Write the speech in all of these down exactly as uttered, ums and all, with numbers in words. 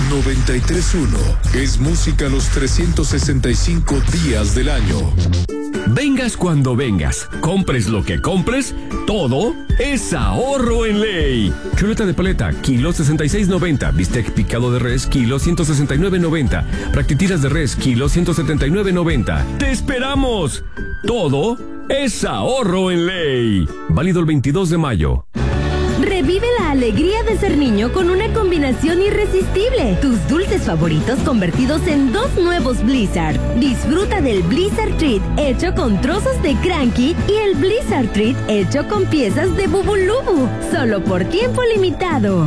noventa y tres punto uno es música los trescientos sesenta y cinco días del año. Vengas cuando vengas, compres lo que compres, todo es ahorro en ley. Chuleta de paleta, kilo sesenta y seis noventa. Bistec picado de res, kilo ciento sesenta y nueve noventa. Practitiras de res, kilo ciento setenta y nueve noventa. ¡Te esperamos! Todo es ahorro en ley. Válido el veintidós de mayo. Revive la alegría de ser niño con una combinación irresistible. Tus dulces favoritos convertidos en dos nuevos Blizzard. Disfruta del Blizzard Treat hecho con trozos de Cranky y el Blizzard Treat hecho con piezas de Bubulubu. Solo por tiempo limitado.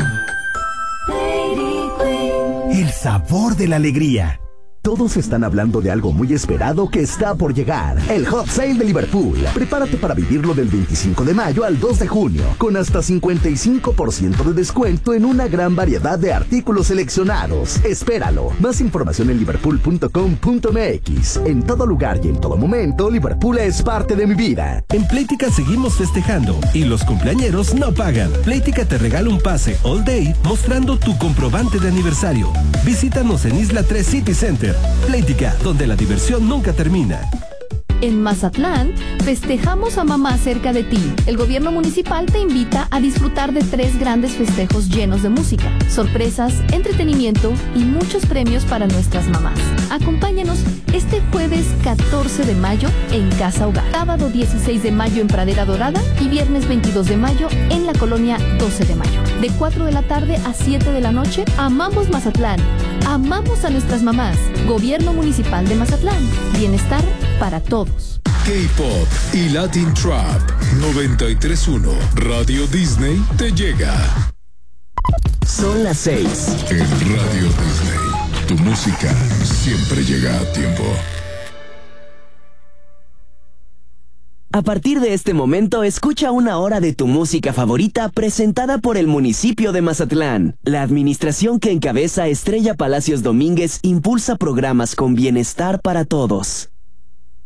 El sabor de la alegría. Todos están hablando de algo muy esperado que está por llegar. El Hot Sale de Liverpool. Prepárate para vivirlo del veinticinco de mayo al dos de junio, con hasta cincuenta y cinco por ciento de descuento en una gran variedad de artículos seleccionados. Espéralo. Más información en liverpool punto com punto m x. En todo lugar y en todo momento, Liverpool es parte de mi vida. En Playtika seguimos festejando y los cumpleañeros no pagan. Playtika te regala un pase all day mostrando tu comprobante de aniversario. Visítanos en Isla tres City Center. Playtika, donde la diversión nunca termina. En Mazatlán, festejamos a mamá cerca de ti. El gobierno municipal te invita a disfrutar de tres grandes festejos llenos de música, sorpresas, entretenimiento y muchos premios para nuestras mamás. Acompáñanos este jueves catorce de mayo en Casa Hogar, sábado dieciséis de mayo en Pradera Dorada y viernes veintidós de mayo en la colonia doce de mayo. De cuatro de la tarde a siete de la noche, amamos Mazatlán, amamos a nuestras mamás. Gobierno Municipal de Mazatlán, bienestar para todos. K-Pop y Latin Trap noventa y tres punto uno. Radio Disney te llega. Son las seis. En Radio Disney, tu música siempre llega a tiempo. A partir de este momento, escucha una hora de tu música favorita presentada por el municipio de Mazatlán. La administración que encabeza Estrella Palacios Domínguez impulsa programas con bienestar para todos.